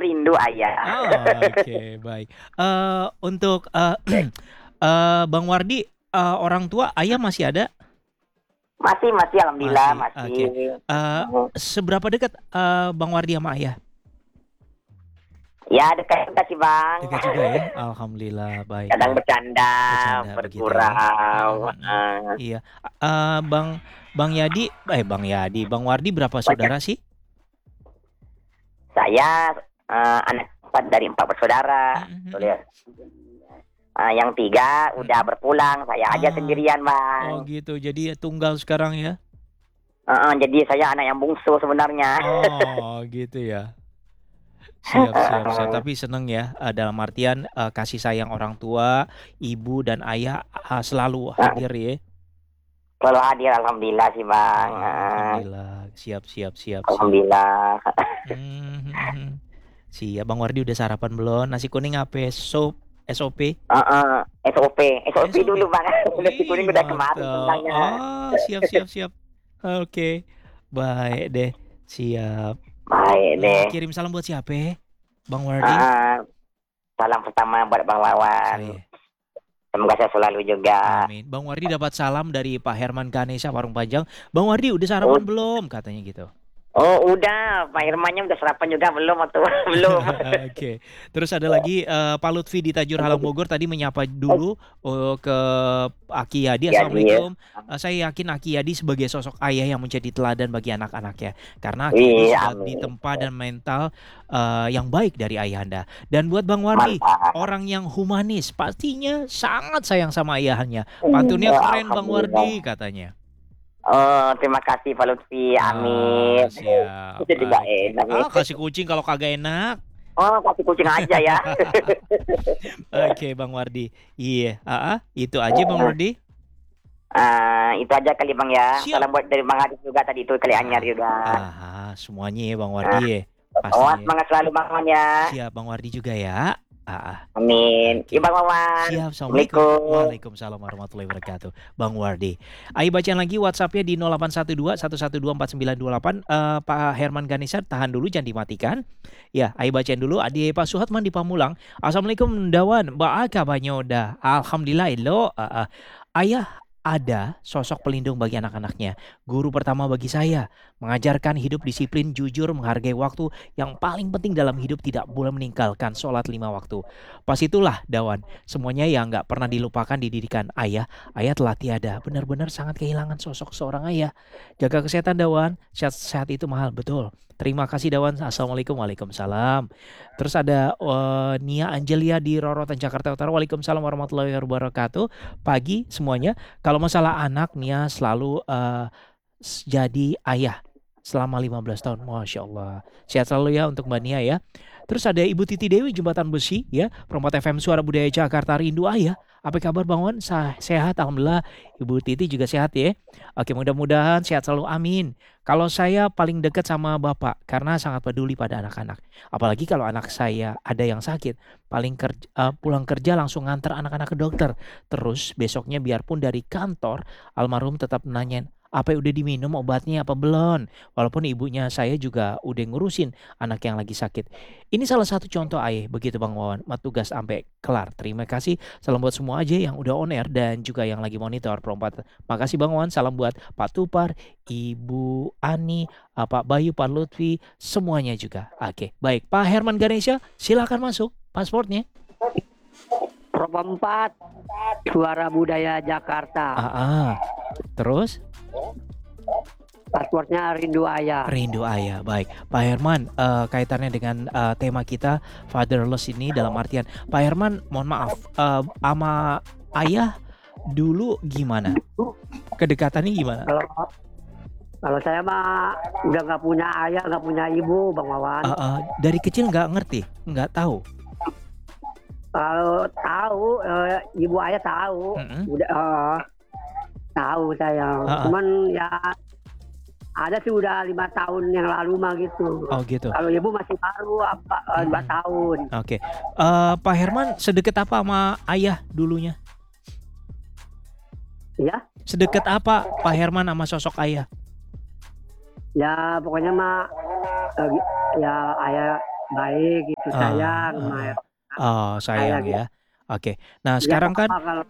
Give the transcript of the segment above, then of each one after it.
rindu ayah. Oh, oke, baik. Untuk Bang Wardi, orang tua ayah masih ada? Masih, masih, alhamdulillah, Masih. masih. Oke. Seberapa dekat Bang Wardi sama ayah? Ya, dekat sih bang. Dekat juga ya. Alhamdulillah, baik, Kadang baik. bercanda, Bercanda begitu ya. bergurau. Iya. Bang Bang Yadi, Bang Wardi berapa Banyak. saudara sih? Saya anak empat dari 4 bersaudara. Tuh Mhm. lihat. Yang 3 udah berpulang, saya aja Ah, sendirian oh bang. gitu. Jadi tunggal sekarang ya? Jadi saya anak yang bungsu sebenarnya. Oh, gitu ya. Siap, siap, siap. Tapi seneng ya, dalam artian kasih sayang orang tua, ibu dan ayah selalu hadir ya. Kalau hadir, alhamdulillah sih bang. Alhamdulillah. Siap, siap, siap, siap. Alhamdulillah. Hmm, siap. Bang Wardi udah sarapan belum? Nasi kuning apa? SOP? SOP, SOP SOP. dulu bang. Nasi Wih, kuning udah kemarin mantap. tentangnya. Siap, siap, siap. Oke. Baik deh. Siap. Baik deh. Kirim salam buat siapa? Bang Wardi? Salam pertama buat Bang Wawan. Saya. Semoga saya selalu juga. Amin. Bang Wardi dapat salam dari Pak Herman Ganesha Warung Panjang. Bang Wardi udah sarapan belum? Katanya gitu. Oh udah, Pak Irmannya udah sarapan juga belum atau belum? Oke. Terus ada lagi Pak Lutfi di Tajur Halang Bogor tadi menyapa dulu ke Aki Yadi. Assalamualaikum. Saya yakin Aki Yadi sebagai sosok ayah yang menjadi teladan bagi anak-anaknya. Karena Aki Yadi sudah ditempa dan mental yang baik dari ayahanda. Dan buat Bang Wardi, orang yang humanis, pastinya sangat sayang sama ayahnya. Pantunnya keren Bang Wardi katanya. Oh, terima kasih Pak Lutfi. Amin. Siap. Itu juga enak. Kasih kucing kalau kagak enak. Oh, kasih kucing aja ya. Oke, Bang Wardi. Iya, itu aja Bang Wardi. Itu aja kali Bang ya. Siap. Salam buat dari Bang Hadis juga tadi itu kali Anyar juga. Semuanya ya Bang Wardi ya. Pastinya. Semangat selalu Bang Wawan ya. Siap Bang Wardi juga ya. Amin. Okay. Bang Wawan. Siap. Assalamualaikum. Waalaikumsalam warahmatullahi wabarakatuh. Bang Wardi. Ayo bacaan lagi WhatsApp-nya di 0812 112 4928. Pak Herman Ganesha tahan dulu jangan dimatikan. Ya, ayo bacain dulu. Adi Pak Suhatman di Pamulang. Assalamualaikum Dawan. Mbak kabarnya udah. Alhamdulillah lo. Ayah ada sosok pelindung bagi anak-anaknya. Guru pertama bagi saya. Mengajarkan hidup disiplin, jujur, menghargai waktu. Yang paling penting dalam hidup tidak boleh meninggalkan sholat 5 waktu. Pas itulah Dawan. Semuanya yang gak pernah dilupakan di didikan ayah. Ayah telah tiada. Benar-benar sangat kehilangan sosok seorang ayah. Jaga kesehatan Dawan. Sehat itu mahal. Betul. Terima kasih Dawan. Assalamualaikum. Waalaikumsalam. Terus ada Nia Angelia di Rorotan Jakarta Utara. Waalaikumsalam warahmatullahi wabarakatuh. Pagi semuanya. Kalau masalah anak, Nia selalu jadi ayah selama 15 tahun. Masya Allah. Sehat selalu ya untuk Mbak Nia ya. Terus ada Ibu Titi Dewi Jembatan Besi ya. Perempat FM Suara Budaya Jakarta Rindu Ayah. Apa kabar Bang Wan? Sehat Alhamdulillah. Ibu Titi juga sehat ya. Oke, mudah-mudahan sehat selalu, amin. Kalau saya paling dekat sama Bapak karena sangat peduli pada anak-anak. Apalagi kalau anak saya ada yang sakit, pulang kerja langsung nganter anak-anak ke dokter. Terus besoknya biarpun dari kantor, almarhum tetap nanyain, apa udah diminum obatnya apa belum? Walaupun ibunya saya juga udah ngurusin anak yang lagi sakit. Ini salah satu contoh ayah, begitu Bang Wawan. Tugas sampai kelar. Terima kasih. Salam buat semua aja yang udah on air dan juga yang lagi monitor perempat. Makasih Bang Wawan. Salam buat Pak Tupar, Ibu Ani, Pak Bayu, Pak Lutfi, semuanya juga. Oke, baik. Pak Herman Ganesha, silakan masuk pasportnya. Perempat Suara Budaya Jakarta. Terus? Pasportnya Rindu Ayah. Rindu Ayah, baik. Pak Herman, kaitannya dengan tema kita fatherless ini dalam artian, Pak Herman, mohon maaf, sama ayah dulu gimana? Kedekatannya gimana? Kalau saya mah udah nggak punya ayah, nggak punya ibu, Bang Wawan. Dari kecil nggak ngerti, nggak tahu. Kalau tahu, ibu ayah tahu, udah tahu saya. Cuman ya ada sih udah 5 tahun yang lalu mah gitu. Oh gitu. Kalau ibu masih baru 4 tahun. Oke. Pak Herman sedekat apa sama ayah dulunya? Ya. Sedekat apa Pak Herman sama sosok ayah? Ya pokoknya mah ya ayah baik gitu, sayang sayang ya. Oke. Nah, sekarang kan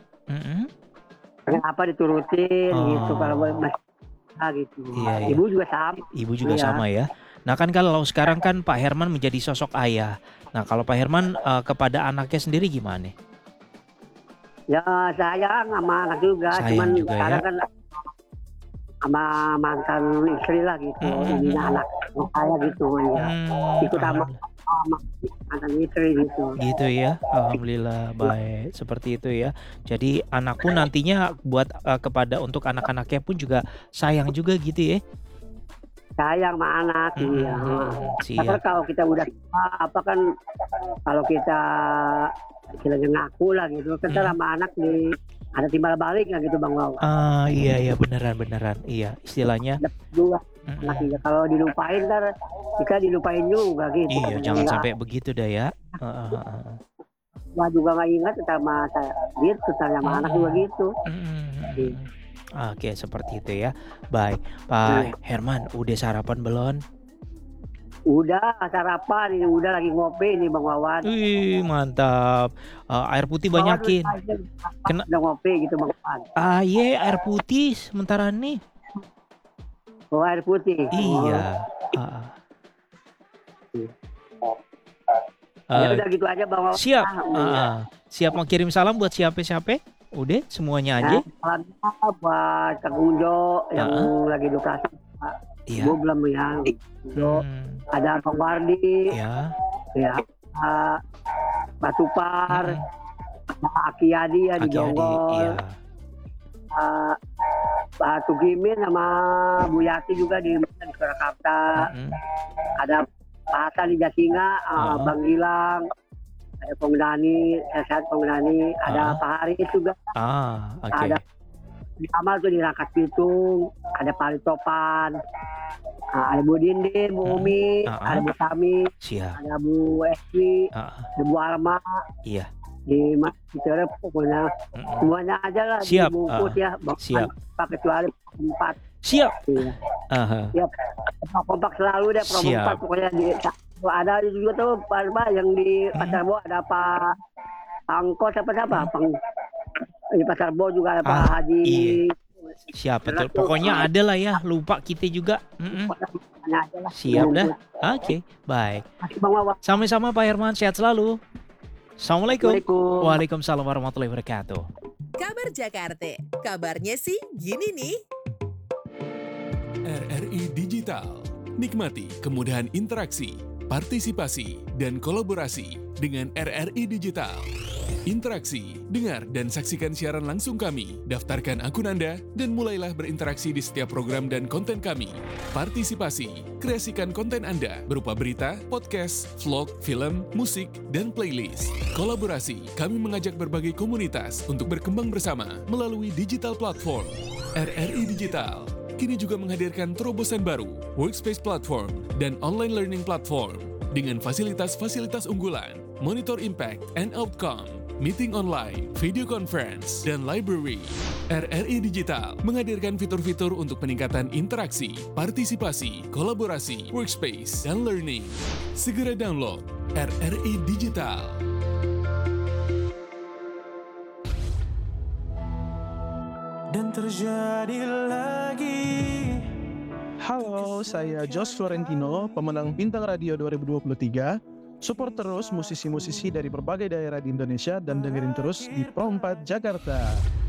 apa diturutin gitu kalau masih gitu. Iya. Ibu juga sama. Ibu juga sama ya. Nah kan kalau sekarang kan Pak Herman menjadi sosok ayah. Nah kalau Pak Herman kepada anaknya sendiri gimana? Ya sayang sama anak juga, Sayang cuman juga sekarang ya. kan sama mantan istri lah gitu, ini anak saya gitu ya. Ikut sama mantan istri gitu. Gitu ya, alhamdulillah baik seperti itu ya. Jadi anak pun nantinya buat kepada untuk anak-anaknya pun juga sayang juga gitu ya. Sayang sama anak iya. Karena kalau kita udah apa kan kalau kita istilahnya ngaku lah gitu, kita sama anak ada timbal balik lah gitu Bang Wawan. Iya beneran iya istilahnya. Dua anak juga kalau dilupain ntar kita dilupain juga gitu. Iya jangan sampai begitu dah ya. Gua juga nggak ingat sama saya gitu, sama anak juga gitu. Oke seperti itu ya. Baik Pak Herman udah sarapan belum? Udah sarapan ini, udah lagi ngopi nih Bang Wawan. Wih mantap. Air putih banyakin. Udah ngopi gitu Bang Wawan. Air putih sementara nih. Oh air putih. Iya. Ya udah gitu aja Bang Wawan. Siap. Siap mau kirim salam buat siapa? Udah semuanya aja. Salamnya buat Kang Unjo yang lagi edukasi. Iya. Gue belum yang ada Bang Wardi. Iya. Ya. Pak Tupar. Aki Adi ya di Jonggol. Iya. Pak Tugimin sama Bu Yati juga di Surakarta. Ada Pak Hasan di Jasinga, Bang Gilang, ada Pengdani, Sehat Pengdani, ada Pak Haris juga. Ada di Kamal tuh di Rangkas Pitung, ada Pak Topan, ada Bu Dindin, Bu Umi, ada Bu Tami, ada Bu Eswi, ada Bu Alma. Iya. Di Masjid pokoknya semuanya aja lah dibungkus ya. Siap. Kecuali 4. Siap. Iya. Siap. Kompak selalu deh Pro 4 pokoknya ada juga tuh Pak yang di Pasar Bo ada Pak Angko siapa di Pasar Bo juga ada Pak Haji. Iya. Siap betul. Pokoknya ada lah ya, lupa kita juga. Siap dah. Oke, baik. Sama-sama Pak Herman, sehat selalu. Assalamualaikum. Waalaikumsalam warahmatullahi wabarakatuh. Kabar Jakarta, kabarnya sih gini nih. RRI Digital, nikmati kemudahan interaksi, partisipasi, dan kolaborasi dengan RRI Digital. Interaksi, dengar dan saksikan siaran langsung kami, daftarkan akun Anda, dan mulailah berinteraksi di setiap program dan konten kami. Partisipasi, kreasikan konten Anda berupa berita, podcast, vlog, film, musik, dan playlist. Kolaborasi, kami mengajak berbagai komunitas untuk berkembang bersama melalui digital platform. RRI Digital kini juga menghadirkan terobosan baru, workspace platform, dan online learning platform dengan fasilitas-fasilitas unggulan, monitor impact and outcome, meeting online, video conference, dan library. RRI Digital menghadirkan fitur-fitur untuk peningkatan interaksi, partisipasi, kolaborasi, workspace, dan learning. Segera download RRI Digital. Dan terjadi lagi. Halo, saya Jos Florentino, pemenang Bintang Radio 2023. Support terus musisi-musisi dari berbagai daerah di Indonesia dan dengerin terus di Pro 4 Jakarta.